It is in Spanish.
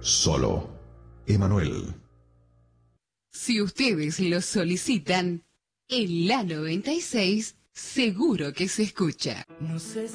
Solo Emanuel. Si ustedes lo solicitan, en la 96 seguro que se escucha. No sé